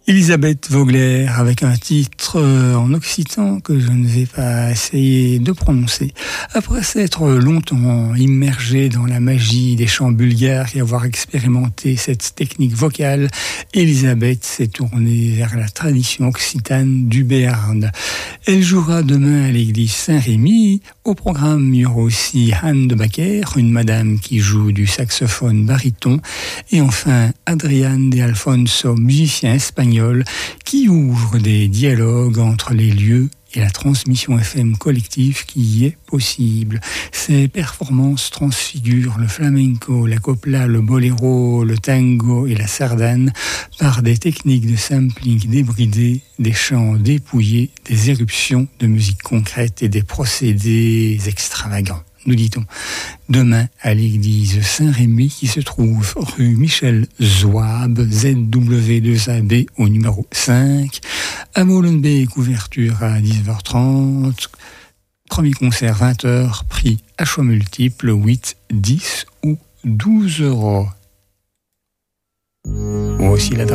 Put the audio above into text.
Elisabeth Vogler avec un titre en occitan que je ne vais pas essayer de prononcer. Après s'être longtemps immergée dans la magie des chants bulgares et avoir expérimenté cette technique vocale, Elisabeth s'est tournée vers la tradition occitane du Béarn. Elle jouera demain à l'église Saint-Rémy. Au programme, il y aura aussi Anne de Backer, une madame qui joue du saxophone baryton, et enfin Adrian de Alfonso, musicien espagnol, qui ouvre des dialogues entre les lieux et la transmission FM collective qui y est possible. Ces performances transfigurent le flamenco, la copla, le boléro, le tango et la sardane par des techniques de sampling débridées, des chants dépouillés, des éruptions de musique concrète et des procédés extravagants. Nous dit-on, demain à l'église Saint-Rémy qui se trouve rue Michel Zouab, ZW2AB au numéro 5. À Molenbeek, ouverture à 10h30. Premier concert 20h, prix à choix multiples, 8, 10 ou 12 euros. Voici la